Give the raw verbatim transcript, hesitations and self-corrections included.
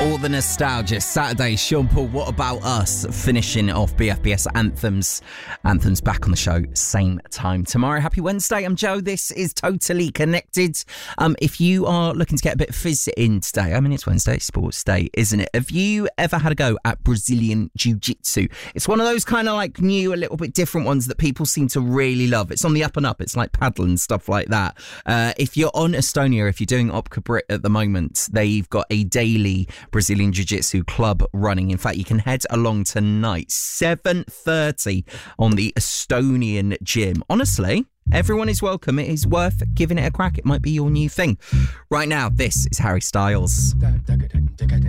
All the nostalgia. Saturday, Sean Paul, What About Us? Finishing off B F B S Anthems. Anthems back on the show, same time tomorrow. Happy Wednesday. I'm Joe. This is Totally Connected. Um, if you are looking to get a bit of fizz in today, I mean, it's Wednesday, sports day, isn't it? Have you ever had a go at Brazilian Jiu-Jitsu? It's one of those kind of like new, a little bit different ones that people seem to really love. It's on the up and up. It's like paddle and stuff like that. Uh, if you're on Estonia, if you're doing Opka Brit at the moment, they've got a daily Brazilian Jiu-Jitsu club running. In fact, you can head along tonight, seven thirty on the Estonian gym. Honestly, everyone is welcome. It is worth giving it a crack. It might be your new thing. Right now, this is Harry Styles.